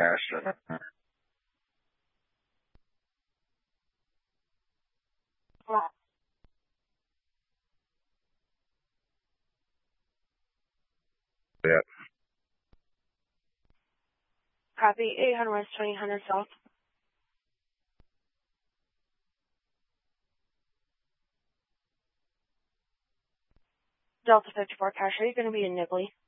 Ashton. Yeah. Copy. 800 West, 2000 South. Delta 54 Cash, are you going to be in Nibley?